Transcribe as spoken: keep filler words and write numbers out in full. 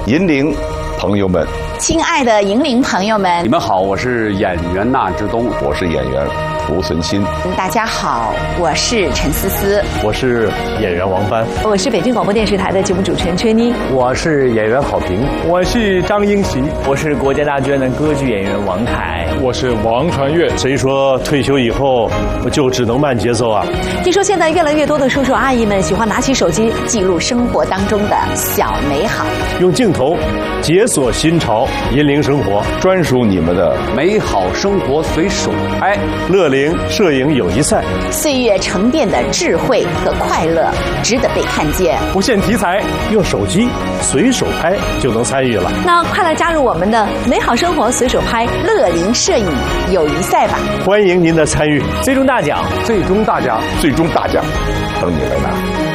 银铃朋友们， 亲爱的银铃朋友们， 你们好，我是演员纳之东， 我是演员胡存新。 大家好，我是陈思思， 我是演员王帆， 我是北京广播电视台的节目主持人崔妮， 我是演员郝平， 我是张英奇， 我是国家大剧院的歌剧演员王凯， 我是王传岳。 谁说退休以后就只能慢节奏啊？ 听说现在越来越多的叔叔阿姨们喜欢拿起手机记录生活当中的小美好， 用镜头解锁新潮，引领生活， 专属你们的美好生活随手拍。 乐龄摄影友谊赛， 岁月沉淀的智慧和快乐值得被看见。 不限题材， 用手机随手拍就能参与了。 那快来加入我们的美好生活随手拍乐龄摄影友谊赛吧！ 欢迎您的参与， 最终大奖， 最终大奖， 最终大奖，等你来拿。